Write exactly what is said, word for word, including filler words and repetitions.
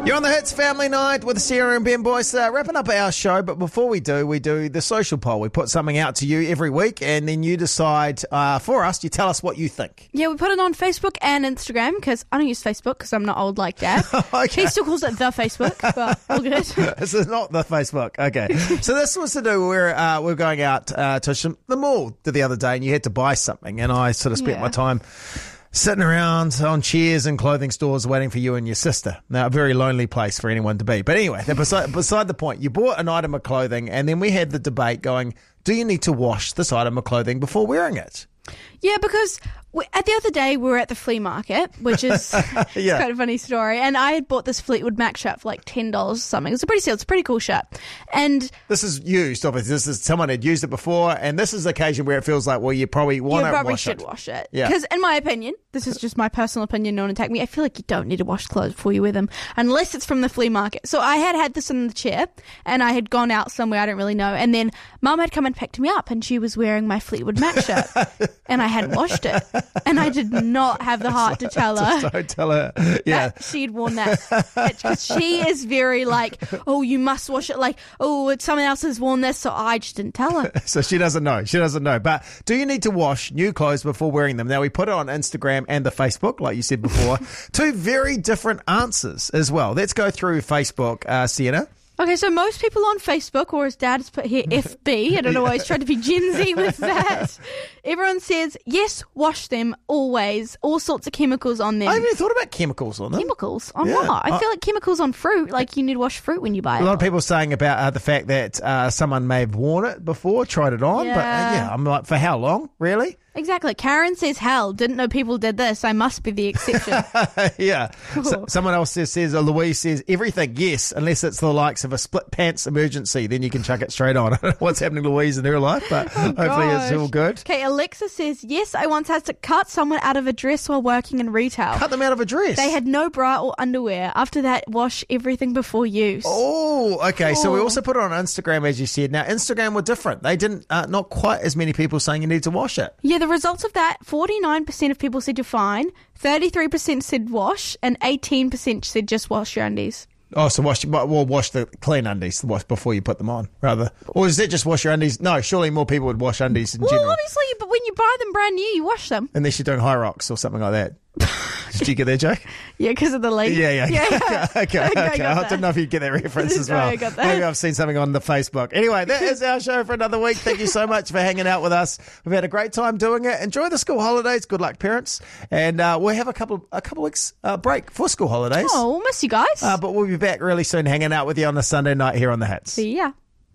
You're on the Hits Family Night with Sarah and Ben Boyce, uh, wrapping up our show. But before we do, we do the social poll. We put something out to you every week, and then you decide uh, for us. You tell us what you think. Yeah, we put it on Facebook and Instagram because I don't use Facebook because I'm not old like Dad. Okay. He still calls it the Facebook, but all good. This is not the Facebook. Okay. So this was to do, we're, uh, we're going out uh, to sh- the mall the other day, and you had to buy something, and I sort of spent Yeah. my time sitting around on chairs in clothing stores waiting for you and your sister. Now, a very lonely place for anyone to be. But anyway, beside, beside the point, you bought an item of clothing, and then we had the debate going, do you need to wash this item of clothing before wearing it? Yeah, because we, at the other day we were at the flea market, which is it's Yeah. kind of a funny story, and I had bought this Fleetwood Mac shirt for like ten dollars or something. It's a pretty steal. It's a pretty cool shirt. And This is used, obviously. This is someone had used it before, and this is the occasion where it feels like, well, you probably you want to probably wash should it. wash it. Yeah. Because in my opinion, this is just my personal opinion, no one attack me, I feel like you don't need to wash clothes before you wear them, unless it's from the flea market. So I had had this in the chair, and I had gone out somewhere, I don't really know, and then Mum had come and picked me up, and she was wearing my Fleetwood Mac shirt, and I hadn't washed it, and I did not have the heart to tell her Don't tell her. Yeah. that she'd worn that. Because she is very like, oh, you must wash it. Like, oh, it's someone else has worn this, so I just didn't tell her. So she doesn't know. She doesn't know. But do you need to wash new clothes before wearing them? Now, we put it on Instagram and the Facebook, like you said before. Two very different answers as well. Let's go through Facebook, uh, Sienna. Okay, so most people on Facebook, or as Dad has put here, F B, I don't know why he's trying to be Gen Z with that. Everyone says, yes, wash them always. All sorts of chemicals on them. I haven't even thought about chemicals on them. Chemicals? On Yeah. what? I I- feel like chemicals on fruit, like you need to wash fruit when you buy A it. lot of people saying about uh, the fact that uh, someone may have worn it before, tried it on. But uh, Yeah. yeah, I'm like, for how long? Really? Exactly. Karen says, hell, didn't know people did this. I must be the exception. Yeah. So, someone else says, says, uh, Louise says, everything, yes, unless it's the likes of a split pants emergency, then you can chuck it straight on. I don't know what's happening to Louise in her life, but hopefully it's Gosh. all good. Okay, Alexa says, yes, I once had to cut someone out of a dress while working in retail. Cut them out of a dress. They had no bra or underwear. After that, wash everything before use. Oh, okay. So we Oh. also put it on Instagram, as you said. Now, Instagram were different. They didn't, uh, not quite as many people saying you need to wash it. Yeah, the results of that, forty-nine percent of people said you're fine, thirty-three percent said wash, and eighteen percent said just wash your undies. Oh, so wash, well, wash the clean undies wash before you put them on, rather. Or is that just wash your undies? No, surely more people would wash undies in Well, general. obviously, but when you buy them brand new, you wash them. Unless you're doing high rocks or something like that. Did you get that joke? Yeah, because of the leak. Yeah, yeah. yeah. okay, I okay. got I that. didn't know if you'd get that reference as No, well. I got that. Maybe I've seen something on the Facebook. Anyway, that is our show for another week. Thank you so much for hanging out with us. We've had a great time doing it. Enjoy the school holidays. Good luck, parents. And uh, we'll have a couple a couple weeks uh, break for school holidays. Oh, we'll miss you guys. Uh, but we'll be back really soon hanging out with you on a Sunday night here on The Hits. See ya.